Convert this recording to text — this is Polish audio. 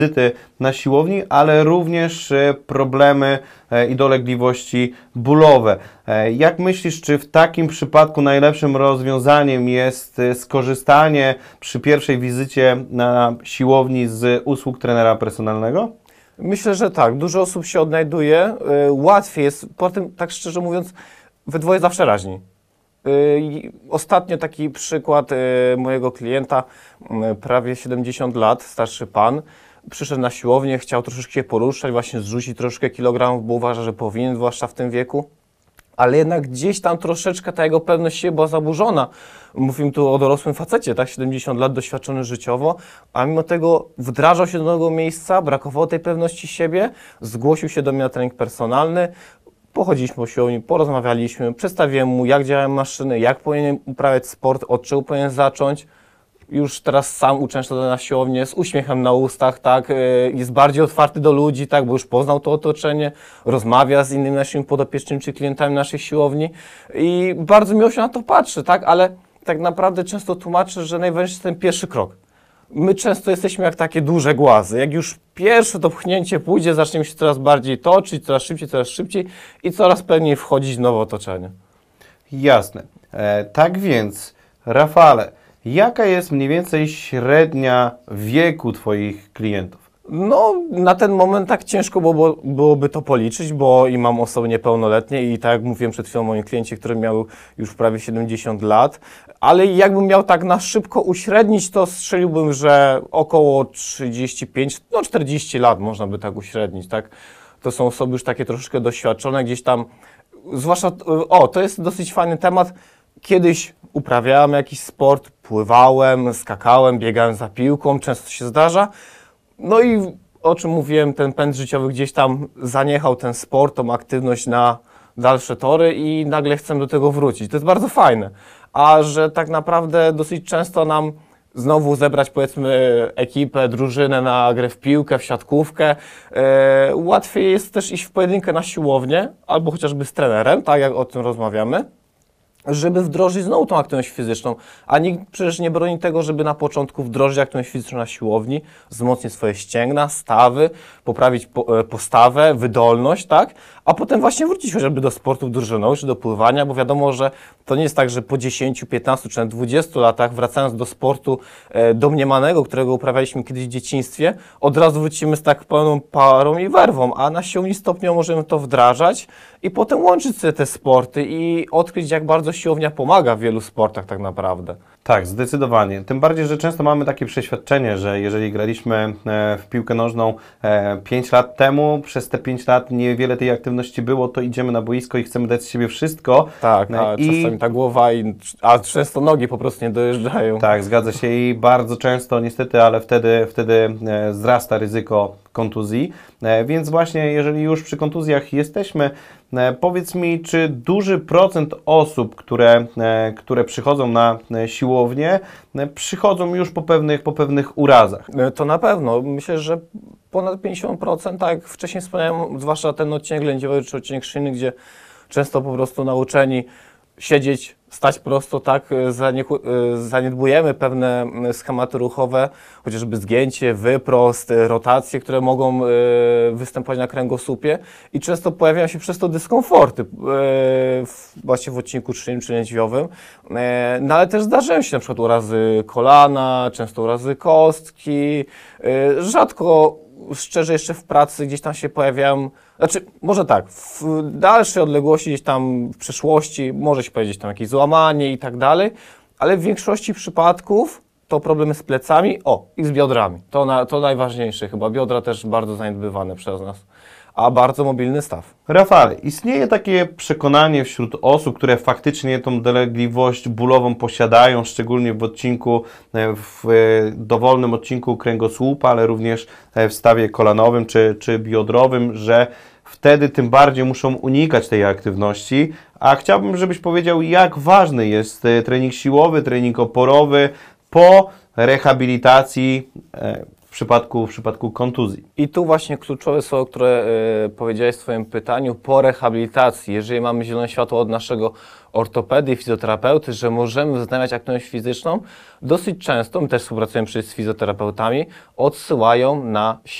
wizyty na siłowni, ale również problemy i dolegliwości bólowe. Jak myślisz, czy w takim przypadku najlepszym rozwiązaniem jest skorzystanie przy pierwszej wizycie na siłowni z usług trenera personalnego? Myślę, że tak. Dużo osób się odnajduje. Łatwiej jest, potem tak szczerze mówiąc, we dwoje zawsze raźniej. Ostatnio taki przykład mojego klienta, prawie 70 lat, starszy pan, przyszedł na siłownię, chciał troszeczkę się poruszać, właśnie zrzucić troszkę kilogramów, bo uważa, że powinien, zwłaszcza w tym wieku. Ale jednak gdzieś tam troszeczkę ta jego pewność siebie była zaburzona. Mówimy tu o dorosłym facecie, tak, 70 lat, doświadczony życiowo, a mimo tego wdrażał się do nowego miejsca, brakowało tej pewności siebie, zgłosił się do mnie na trening personalny, pochodziliśmy po siłowni, porozmawialiśmy, przedstawiłem mu, jak działają maszyny, jak powinien uprawiać sport, od czego powinien zacząć. Już teraz sam uczęszcza na siłownię z uśmiechem na ustach, tak, jest bardziej otwarty do ludzi, tak, bo już poznał to otoczenie, rozmawia z innymi naszymi podopiecznymi czy klientami naszej siłowni i bardzo miło się na to patrzy, tak, ale tak naprawdę często tłumaczę, że najważniejszy jest ten pierwszy krok. My często jesteśmy jak takie duże głazy. Jak już pierwsze to pchnięcie pójdzie, zaczniemy się coraz bardziej toczyć, coraz szybciej i coraz pewniej wchodzić w nowe otoczenie. Jasne. Tak więc, Rafale, jaka jest mniej więcej średnia wieku Twoich klientów? No, na ten moment tak ciężko byłoby to policzyć, bo i mam osoby niepełnoletnie i tak jak mówiłem przed chwilą o moim kliencie, który miał już prawie 70 lat, ale jakbym miał tak na szybko uśrednić, to strzeliłbym, że około 35, no 40 lat można by tak uśrednić, tak? To są osoby już takie troszeczkę doświadczone, gdzieś tam, zwłaszcza, to jest dosyć fajny temat. Kiedyś uprawiałem jakiś sport, pływałem, skakałem, biegałem za piłką, często się zdarza. No i o czym mówiłem, ten pęd życiowy gdzieś tam zaniechał ten sport, tą aktywność na dalsze tory i nagle chcę do tego wrócić. To jest bardzo fajne. A że tak naprawdę dosyć często nam znowu zebrać, powiedzmy, ekipę, drużynę na grę w piłkę, w siatkówkę. Łatwiej jest też iść w pojedynkę na siłownię, albo chociażby z trenerem, tak jak o tym rozmawiamy, żeby wdrożyć znowu tą aktywność fizyczną, a nikt przecież nie broni tego, żeby na początku wdrożyć aktywność fizyczną na siłowni, wzmocnić swoje ścięgna, stawy, poprawić postawę, wydolność, tak? A potem właśnie wrócić chociażby do sportów drużynowych czy do pływania, bo wiadomo, że to nie jest tak, że po 10, 15 czy nawet 20 latach, wracając do sportu domniemanego, którego uprawialiśmy kiedyś w dzieciństwie, od razu wrócimy z tak pełną parą i werwą, a na siłowni stopniowo możemy to wdrażać i potem łączyć sobie te sporty i odkryć, jak bardzo siłownia pomaga w wielu sportach tak naprawdę. Tak, zdecydowanie. Tym bardziej, że często mamy takie przeświadczenie, że jeżeli graliśmy w piłkę nożną 5 lat temu, przez te 5 lat niewiele tej aktywności było, to idziemy na boisko i chcemy dać z siebie wszystko. Tak, a czasami ta głowa, a często nogi po prostu nie dojeżdżają. Tak, zgadza się i bardzo często niestety, ale wtedy wzrasta ryzyko kontuzji, więc właśnie jeżeli już przy kontuzjach jesteśmy, powiedz mi, czy duży procent osób, które przychodzą na siłownię, przychodzą już po pewnych urazach? To na pewno. Myślę, że ponad 50%, tak jak wcześniej wspomniałem, zwłaszcza ten odcinek lędźwiowy czy odcinek szyjny, gdzie często po prostu nauczeni siedzieć, stać prosto, tak, zaniedbujemy pewne schematy ruchowe, chociażby zgięcie, wyprost, rotacje, które mogą występować na kręgosłupie i często pojawiają się przez to dyskomforty właśnie w odcinku szyjnym czy lędźwiowym, no ale też zdarzają się na przykład urazy kolana, często urazy kostki, rzadko szczerze jeszcze w pracy gdzieś tam się pojawiają, znaczy może tak, w dalszej odległości gdzieś tam w przeszłości może się powiedzieć tam jakieś złamanie i tak dalej, ale w większości przypadków to problemy z plecami, i z biodrami. To najważniejsze chyba, biodra też bardzo zaniedbywane przez nas, a bardzo mobilny staw. Rafale, istnieje takie przekonanie wśród osób, które faktycznie tą dolegliwość bólową posiadają, szczególnie w dowolnym odcinku kręgosłupa, ale również w stawie kolanowym czy biodrowym, że wtedy tym bardziej muszą unikać tej aktywności. A chciałbym, żebyś powiedział, jak ważny jest trening siłowy, trening oporowy po rehabilitacji w przypadku kontuzji. I tu właśnie kluczowe słowo, które powiedziałeś w swoim pytaniu, po rehabilitacji. Jeżeli mamy zielone światło od naszego ortopedy i fizjoterapeuty, że możemy wznawiać aktywność fizyczną, dosyć często, my też współpracujemy przecież z fizjoterapeutami, odsyłają na